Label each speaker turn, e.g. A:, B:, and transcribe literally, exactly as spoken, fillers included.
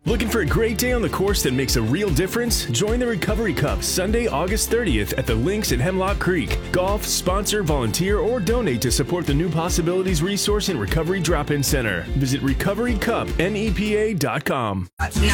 A: Looking for a great day on the course that makes a real difference? Join the Recovery Cup Sunday, August thirtieth at the Links at Hemlock Creek. Golf, sponsor, volunteer, or donate to support the New Possibilities Resource and Recovery Drop-In Center. Visit recovery cup nepa dot com.
B: Now